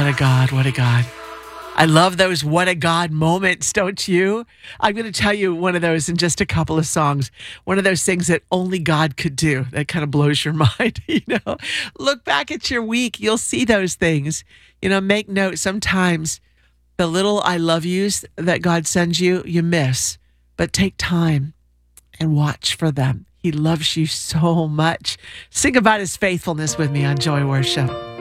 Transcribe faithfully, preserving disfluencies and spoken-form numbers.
What a God, what a God. I love those what a God moments, don't you? I'm going to tell you one of those in just a couple of songs. One of those things that only God could do that kind of blows your mind, you know? Look back at your week, you'll see those things. You know, make note sometimes the little I love yous that God sends you, you miss, but take time and watch for them. He loves you so much. Sing about his faithfulness with me on Joy Worship.